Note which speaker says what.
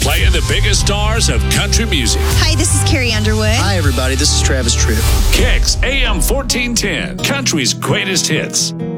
Speaker 1: Playing the biggest stars of country music.
Speaker 2: Hi, this is Carrie Underwood.
Speaker 3: Hi, everybody. This is Travis Tritt.
Speaker 1: Kicks AM 1410, country's greatest hits.